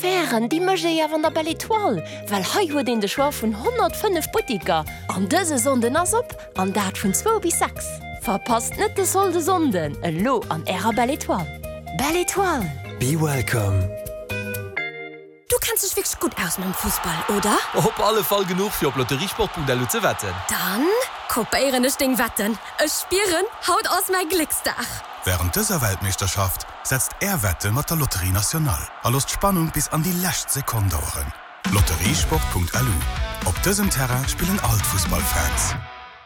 wären die Mge ja van der Belle Étoile, weil hei huet den de Schwar vun 105 Butiker. An dëse Sonden ass op, an dat vun 2 bis 6. Verpasst net de solde Sonden, e Lo an Ärer Belle Étoile. Belle Étoile. Be welcome. Du kennst dich wirklich gut aus mit dem Fußball, oder? Auf alle Fall genug für auf Lotteriesport.de zu wetten. Dann kopieren ich den Wetten. Ich spielen haut aus mein Glücksdach. Während dieser Weltmeisterschaft setzt er Wette mit der Lotterie National. Lässt Spannung bis an die letzte Sekunde dauern. Lotteriesport.lu. Auf diesem Terrain spielen Altfußballfans.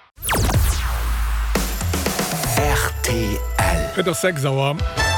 RTL. Peter Sechsauer.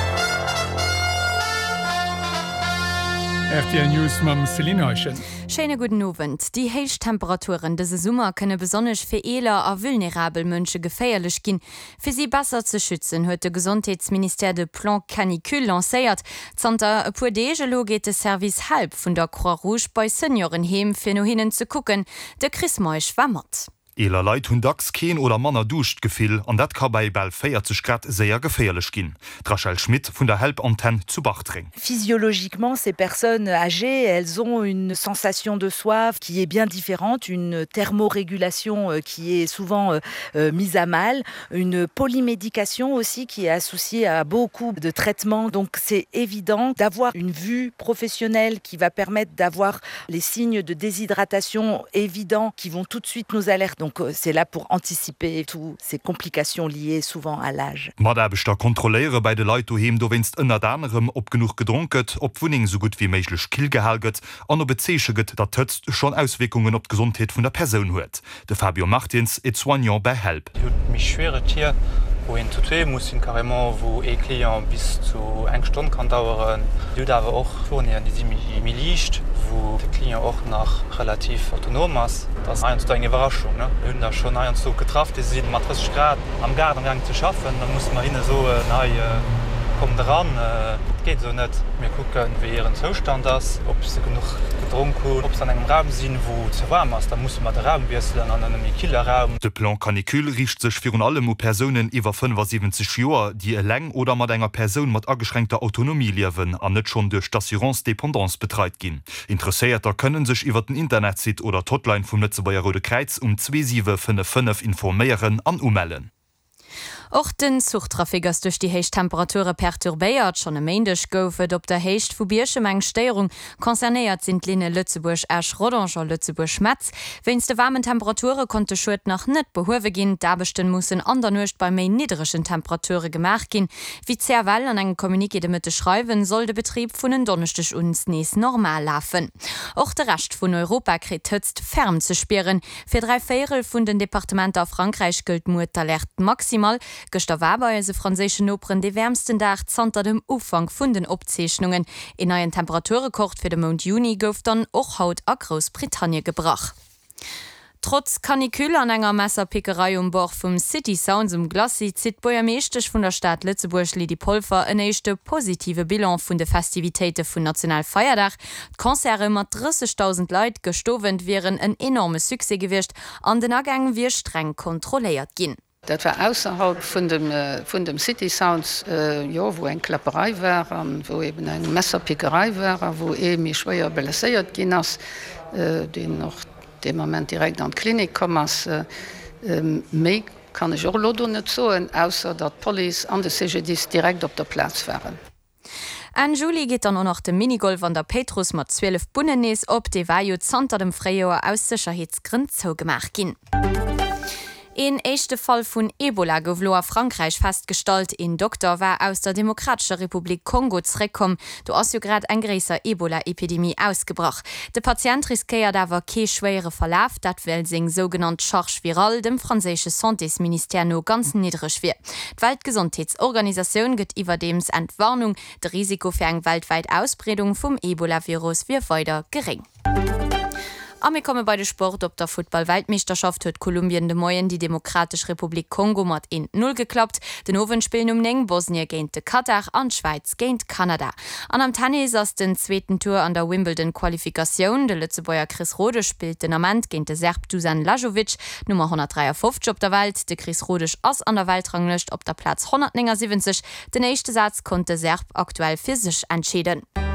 RTL News mam Celine. Schöne guten Abend. Die Heichtemperaturen diese Sommer können besonders für Eler a vulnerable Menschen gefährlich gehen. Für sie besser zu schützen, hat das Gesundheitsminister de Plan Canicule lanciert. Zanta pur Degelo geht das Service halb von der Croix-Rouge bei Seniorenheim für noch hinnen zu gucken. Der Chris Meusch war mit. Eler Leiit hunn dacks keen oder Manner duscht gefil, an dat kann bei Bel 40 Grad sehr gefährlich gin. Rachel Schmidt von der Help-Antenne zu Bachtring. Physiologiquement, ces personnes âgées, elles ont une sensation de soif qui est bien différente, une thermorégulation qui est souvent mise à mal, une polymédication aussi qui est associée à beaucoup de traitements. Donc c'est évident d'avoir une vue professionnelle qui va permettre d'avoir les signes de déshydratation évidents qui vont tout de suite nous alerter. Donc c'est là pour anticiper toutes ces complications liées souvent à l'âge. Madabester kontrolliere bei de Leiit oheem do winst ënner anderem op genug gedrunket, op Wuning so gut wie méiglech kill gehalget, an op bezeecheget, dat tötzt schon Auswirkungen op Gesundheit vun der Person huet. De Fabio Martins et soignant bei Help. Mich schwere Tier, wo en tué muss carrément wo e Klient bis zu 1 Stunde kann dauern. Du dawer auch schon die mi liicht, wo de Klient auch nach relativ autonom ist. Das ist eine Überraschung. Ne? Wir haben da schon so getroffen, die sind mal 30 Grad am Gartengang zu schaffen. Dann muss man ihnen so, kommt dran, geht so nicht. Wir gucken, wie ihren Zustand ist, ob sie genug getrunken haben, ob sie an einem Raum sind, wo es zu warm ist. Dann muss man den Raum wechseln an einem Killerraum. Der Plan Canicule richtet sich für allem um Personen über 75 Jahre, die lang oder mit einer Person mit eingeschränkter Autonomie leben, und nicht schon durch Assurance-Dependance betreut gehen. Interessierte können sich über den Internetseite oder die Hotline vom Lützeburger Rote Kreuz 2755 informieren und ummelden. Auch den Zugtrafik ist durch die Heichtemperaturen perturbéiert. Schon am Montag goufet op der Heicht vu Bierschemengsteierung konzerniert sind Linne Lützeburg Asch Rodanger Lützeburg Metz. Wenns de warmen Temperaturen konnte Schuld noch net behowe gin, dabechten mussssen andernucht bei méi niedrigschen Temperaturen gemacht gin. Wie Zerwall an eng Kommuniké de Mitte schreiben, soll der Betrieb vun den Donnerstag uns nees normal laufen. Auch der Rest vun Europa krit hëtzt ferm zu sperren. Für 3 Viertel vun den Departementer Frankreich gilt Muetterlert maximal. Gestern war bei se franzesischen Operen de wärmsten Dach zanter dem Ufang vun den Opzeichnungen. In neuen Temperaturrekord für den Monat Juni gouf dann och haut a Großbritannien gebracht. Trotz Canicule an enger Messerpickerei Bord vom City Sounds Glassi zit Boermeeschtech vun der Stadt Lützeburg Lidi Polfer en echte positive Bilan vun de Festivitäten vun Nationalfeierdach. Konzerte mat 30.000 Leiit gestowen wären en enorme Suse gewircht, an den Ergang wie streng kontrolliert ginn. Dat war außerhalb von dem City Sounds, wo ein Klapperei war, wo eben eine Messerpickerei war, wo mich schwer blessiert ging, den noch dem Moment direkt an die Klinik kam. Mehr kann ich auch nicht so, außer dass die Polizei an der CGDs direkt auf der Platz waren. An Juli geht dann auch noch dem Minigolf an der Petrus mit 12 Bunnenes op, de war jo zanter dem Freijoer aus Sicherheitsgründen zugemacht gin. Ein echte Fall von Ebola gouf a Frankreich festgestellt. Ein Doktor war aus der Demokratischen Republik Kongo zurückgekommen. Du hast ja gerade eine große Ebola-Epidemie ausgebracht. Der Patient riskiert aber keinen schweren Verlauf, das weil sein sogenannte Charge virale dem französischen Santé-Ministère noch ganz niedrig wird. Die Weltgesundheitsorganisation gibt überdems Entwarnung. Das Risiko für eine weltweite Ausbreitung vom Ebola-Virus wird weiter gering. Am komme bei de Sport op der Football-Weltmeisterschaft huet Kolumbien de Moien die Demokratische Republik Kongo mat 1-0 geklappt. Den Owenspiel neng Bosnien géint de Katar an Schweiz géint Kanada. An am Tennis ass den zweiten Tour an der Wimbledon-Qualifikation. De Lützebauer Chris Rode spielt den Amant géint de Serb Dusan Lajovic, Nummer 153 op der Welt. De Chris Rodech ass an der Weltranglecht op der Platz 179. Den nächste Satz konnte Serb aktuell für sich entschieden.